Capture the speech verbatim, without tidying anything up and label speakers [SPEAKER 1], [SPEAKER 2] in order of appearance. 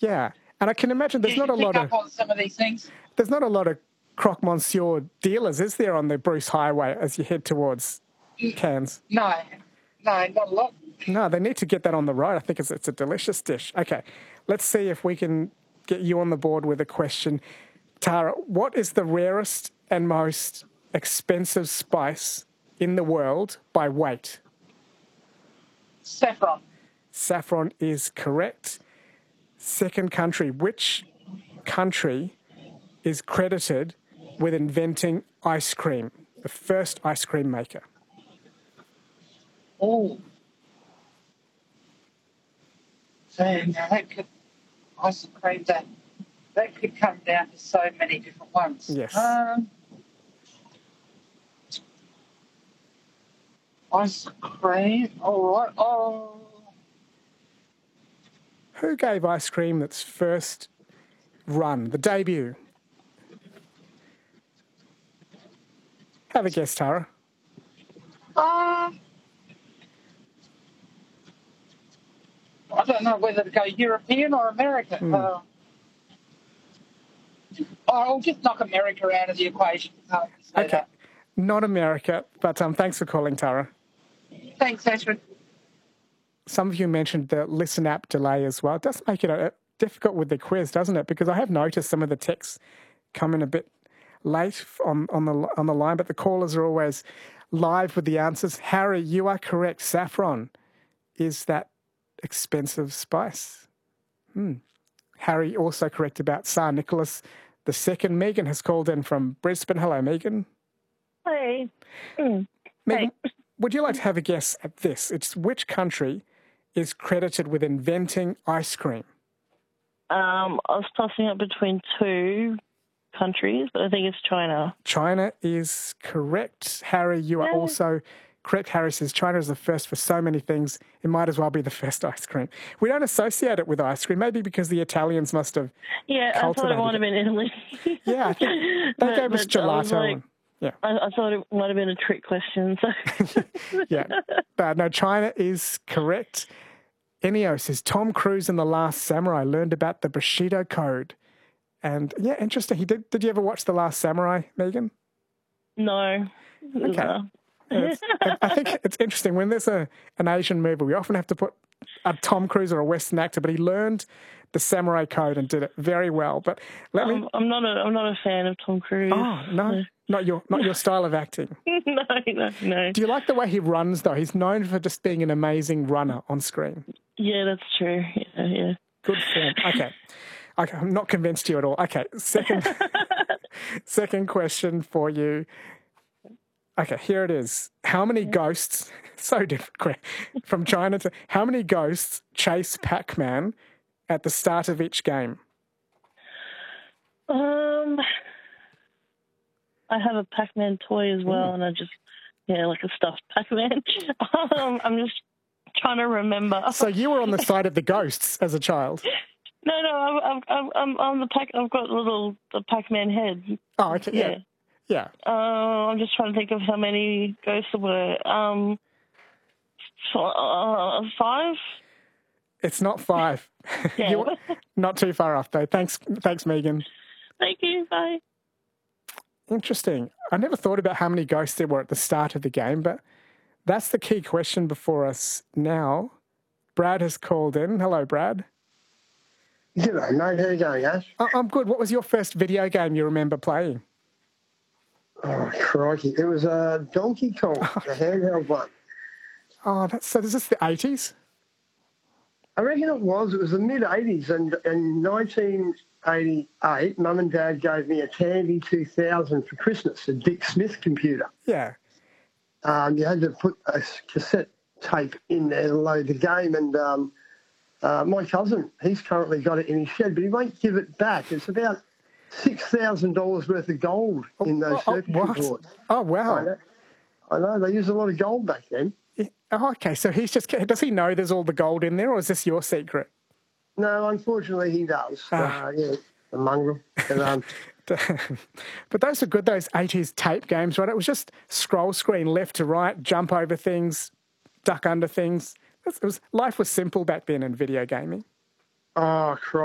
[SPEAKER 1] Yeah, and I can imagine there's
[SPEAKER 2] you
[SPEAKER 1] not a
[SPEAKER 2] pick
[SPEAKER 1] lot
[SPEAKER 2] up
[SPEAKER 1] of
[SPEAKER 2] on some of these things.
[SPEAKER 1] there's not a lot of Croque Monsieur dealers, is there, on the Bruce Highway as you head towards Cairns?
[SPEAKER 2] No, no, not a lot.
[SPEAKER 1] No, they need to get that on the road. I think it's, it's a delicious dish. Okay, let's see if we can get you on the board with a question. Tara, what is the rarest and most expensive spice in the world by weight?
[SPEAKER 2] Saffron.
[SPEAKER 1] Saffron is correct. Second country. Which country is credited with inventing ice cream? The first ice cream maker.
[SPEAKER 2] Oh. So now that could, ice cream, that, that could come down to so many different ones.
[SPEAKER 1] Yes.
[SPEAKER 2] Um, ice cream, all right. Oh.
[SPEAKER 1] Who gave ice cream its first run, the debut? Have a guess, Tara.
[SPEAKER 2] Um, I don't know whether to go European or American.
[SPEAKER 1] Mm.
[SPEAKER 2] Uh, I'll just knock America out of the equation. Uh,
[SPEAKER 1] Okay,
[SPEAKER 2] that.
[SPEAKER 1] not America, but um, thanks for calling, Tara.
[SPEAKER 2] Thanks, Ashford.
[SPEAKER 1] Some of you mentioned the Listen app delay as well. It does make it uh, difficult with the quiz, doesn't it? Because I have noticed some of the texts come in a bit late on, on the on the line, but the callers are always live with the answers. Harry, you are correct. Saffron is that expensive spice. Hmm. Harry also correct about Tsar Nicholas the Second. Megan has called in from Brisbane. Hello, Megan.
[SPEAKER 3] Hey. Mm.
[SPEAKER 1] Megan,
[SPEAKER 3] Hey.
[SPEAKER 1] would you like to have a guess at this? It's which country is credited with inventing ice cream?
[SPEAKER 3] Um, I was tossing up between two countries, but I think it's China.
[SPEAKER 1] China is correct. Harry, you are
[SPEAKER 3] Yay.
[SPEAKER 1] also correct. Harry says China is the first for so many things. It might as well be the first ice cream. We don't associate it with ice cream, maybe because the Italians must have
[SPEAKER 3] Yeah, I thought it might have been Italy.
[SPEAKER 1] Yeah, I think they
[SPEAKER 3] but,
[SPEAKER 1] gave us
[SPEAKER 3] but I was
[SPEAKER 1] gelato.
[SPEAKER 3] like,
[SPEAKER 1] and, yeah,
[SPEAKER 3] I, I thought it might have been a trick question. So.
[SPEAKER 1] yeah. But no, China is correct. Enio says Tom Cruise in The Last Samurai learned about the Bushido Code. And yeah, interesting. He did. Did you ever watch The Last Samurai, Megan?
[SPEAKER 3] No.
[SPEAKER 1] Okay.
[SPEAKER 3] No.
[SPEAKER 1] It's, I think it's interesting when there's a an Asian movie, we often have to put a Tom Cruise or a Western actor, but he learned the Samurai Code and did it very well. But let
[SPEAKER 3] um,
[SPEAKER 1] me.
[SPEAKER 3] I'm not a I'm not a fan of Tom Cruise.
[SPEAKER 1] Oh no,
[SPEAKER 3] No.
[SPEAKER 1] not your not your style of acting.
[SPEAKER 3] no, no, no.
[SPEAKER 1] Do you like the way he runs though? He's known for just being an amazing runner on screen.
[SPEAKER 3] Yeah, that's true. Yeah, yeah.
[SPEAKER 1] Good form. Okay. Okay, I'm not convinced you at all. Okay, second second question for you. Okay, here it is. How many ghosts, so different, from China to, how many ghosts chase Pac-Man at the start of each game?
[SPEAKER 3] Um, I have a Pac-Man toy as well,
[SPEAKER 1] Mm.
[SPEAKER 3] and I just, yeah, like a stuffed Pac-Man. um, I'm just trying to remember.
[SPEAKER 1] So you were on the side of the ghosts as a child?
[SPEAKER 3] No, no, I'm, I'm, I'm, I'm the Pac. I've got little the Pac-Man head.
[SPEAKER 1] Oh, okay, yeah,
[SPEAKER 3] Yeah.
[SPEAKER 1] yeah.
[SPEAKER 3] Uh, I'm just trying to think of how many ghosts there were. Um, f- uh, five.
[SPEAKER 1] It's not five.
[SPEAKER 3] Yeah.
[SPEAKER 1] You're not too far off, though. Thanks, thanks, Megan.
[SPEAKER 3] Thank you. Bye.
[SPEAKER 1] Interesting. I never thought about how many ghosts there were at the start of the game, but that's the key question before us now. Brad has called in. Hello, Brad.
[SPEAKER 4] G'day, mate. How you going, Ash?
[SPEAKER 1] I- I'm good. What was your first video game you remember playing?
[SPEAKER 4] Oh, crikey. It was uh, Donkey Kong, the handheld one.
[SPEAKER 1] Oh, that's so. Is this the eighties?
[SPEAKER 4] I reckon it was. It was the mid-eighties, and in nineteen eighty-eight, Mum and Dad gave me a Tandy two thousand for Christmas, a Dick Smith computer.
[SPEAKER 1] Yeah.
[SPEAKER 4] Um, you had to put a cassette tape in there to load the game, and um, uh, my cousin, he's currently got it in his shed, but he won't give it back. It's about six thousand dollars worth of gold in those
[SPEAKER 1] Oh,
[SPEAKER 4] circuitry
[SPEAKER 1] what?
[SPEAKER 4] boards.
[SPEAKER 1] Oh,
[SPEAKER 4] I
[SPEAKER 1] wow.
[SPEAKER 4] know. I know. They used a lot of gold back then.
[SPEAKER 1] Yeah. Oh, okay. So he's just, does he know there's all the gold in there, or is this your secret?
[SPEAKER 4] No, unfortunately, he does.
[SPEAKER 1] Ah.
[SPEAKER 4] Uh, yeah, the mongrel. But, um,
[SPEAKER 1] But those are good, those eighties tape games, right? It was just scroll screen left to right, jump over things, duck under things. It was, life was simple back then in video gaming.
[SPEAKER 4] oh, Christ.